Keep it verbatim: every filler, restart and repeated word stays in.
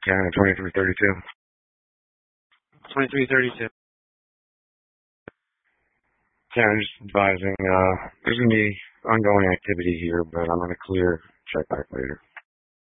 Canada twenty-three thirty-two. twenty-three thirty-two. Canada just advising, uh, there's going to be ongoing activity here, but I'm going to clear, check back later.